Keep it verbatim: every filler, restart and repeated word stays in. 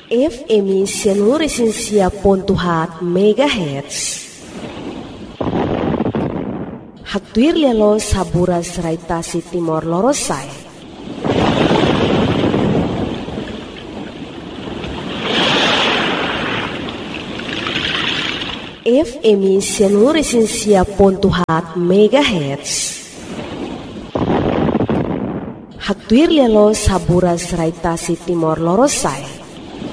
F M Seluruh ponto hat megahertz. Haktuir lelo saburas raitasi Timor Lorosai. F M Seluruh ponto hat megahertz. Haktuir lelo saburas raitasi Timor Lorosai.